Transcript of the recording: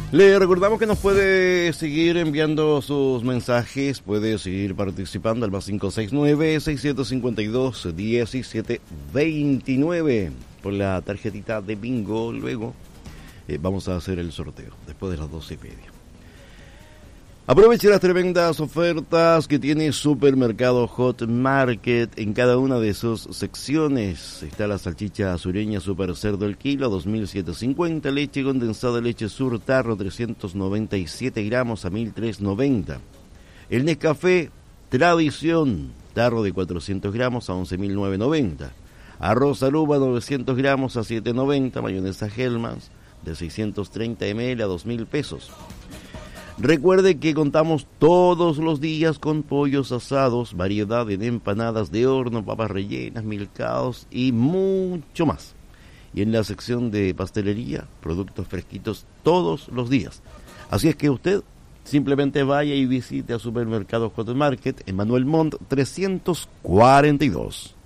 Le recordamos que nos puede seguir enviando sus mensajes, puede seguir participando al más 569-6752-1729 por la tarjetita de bingo. Luego vamos a hacer el sorteo después de las 12:30. Aproveche las tremendas ofertas que tiene Supermercado Hot Market en cada una de sus secciones. Está la salchicha sureña Super Cerdo el kilo a 2.750, leche condensada leche Sur Tarro 397 gramos a 1.390. El Nescafé Tradición Tarro de 400 gramos a 11.990. Arroz Aruba 900 gramos a 7.90, mayonesa Hellmann's de 630 ml a 2.000 pesos. Recuerde que contamos todos los días con pollos asados, variedad en empanadas de horno, papas rellenas, milcaos y mucho más. Y en la sección de pastelería, productos fresquitos todos los días. Así es que usted simplemente vaya y visite a Supermercado Hot Market en Manuel Montt 342.